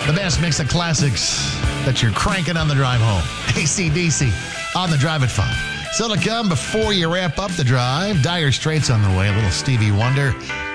The best mix of classics that you're cranking on the drive home. AC/DC on the drive at 5. So to come before you wrap up the drive, Dire Straits on the way. A little Stevie Wonder.